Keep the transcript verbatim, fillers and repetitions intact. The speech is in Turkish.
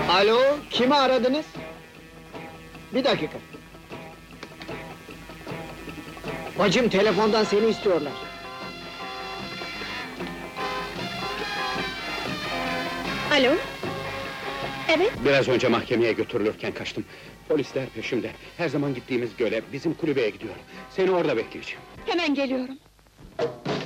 Alo, kimi aradınız? Bir dakika. Bacım, telefondan seni istiyorlar. Alo? Evet, Biraz önce mahkemeye götürülürken kaçtım. Polisler peşimde. Her zaman gittiğimiz göle, bizim kulübeye gidiyor. Seni orada bekleyeceğim. hemen geliyorum.